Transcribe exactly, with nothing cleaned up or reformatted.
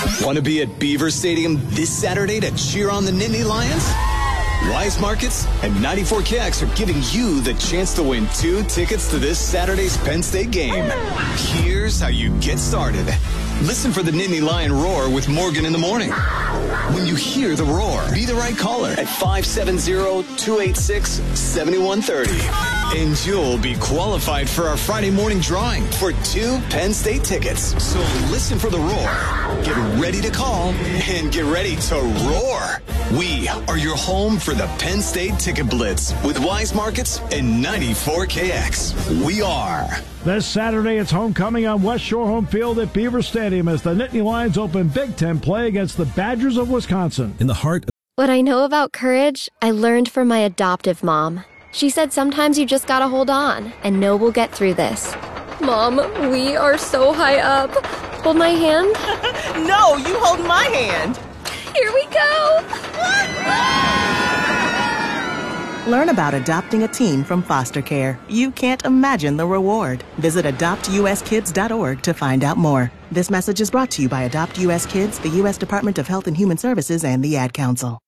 Want to be at Beaver Stadium this Saturday to cheer on the Nittany Lions? Wise Markets and ninety-four K X are giving you the chance to win two tickets to this Saturday's Penn State game. Here's how you get started. Listen for the Nittany Lion Roar with Morgan in the morning. When you hear the roar, be the right caller at five seven zero, two eight six, seven one three zero. And you'll be qualified for our Friday morning drawing for two Penn State tickets. So listen for the roar, get ready to call, and get ready to roar. We are your home for the Penn State Ticket Blitz with Wise Markets and ninety-four K X. We are. This Saturday, it's homecoming on West Shore Home Field at Beaver Stadium as the Nittany Lions open Big Ten play against the Badgers of Wisconsin. In the heart of What I know about courage, I learned from my adoptive mom. She said sometimes you just gotta hold on and know we'll get through this. Mom, we are so high up. Hold my hand. No, you hold my hand. Here we go. Learn about adopting a teen from foster care. You can't imagine the reward. Visit adopt u s kids dot org to find out more. This message is brought to you by Adopt U S Kids, the U S Department of Health and Human Services, and the Ad Council.